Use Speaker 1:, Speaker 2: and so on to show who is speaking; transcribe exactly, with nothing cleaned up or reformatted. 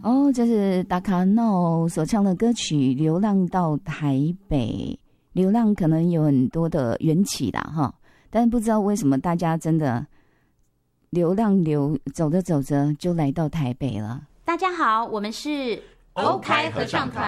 Speaker 1: 哦，这是达卡诺所唱的歌曲《流浪到台北》。流浪可能有很多的缘起啦，哈，但是不知道为什么大家真的流浪流走着走着就来到台北了。
Speaker 2: 大家好，我们是
Speaker 3: 欧开合唱团。